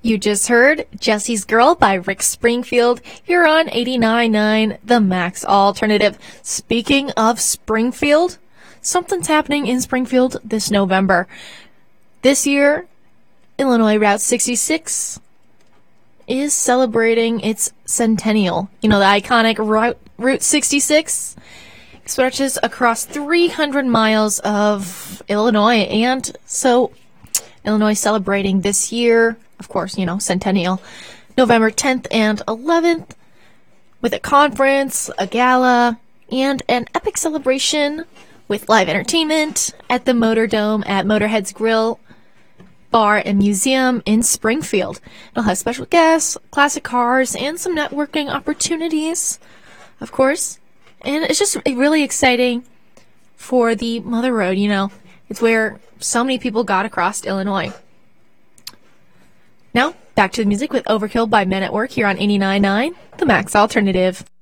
You just heard Jesse's Girl by Rick Springfield here on 89.9 The Max Alternative. Speaking of Springfield, something's happening in Springfield this November. This year, Illinois Route 66 is celebrating its centennial. You know, the iconic Route 66 stretches across 300 miles of Illinois, and so Illinois celebrating this year, of course, you know, centennial, November 10th and 11th, with a conference, a gala, and an epic celebration with live entertainment at the Motor Dome at Motorhead's Grill, Bar, and Museum in Springfield. It'll have special guests, classic cars, and some networking opportunities, of course. And it's just really exciting for the Mother Road, you know. It's where so many people got across Illinois. Now, back to the music with Overkill by Men at Work here on 89.9, The Max Alternative.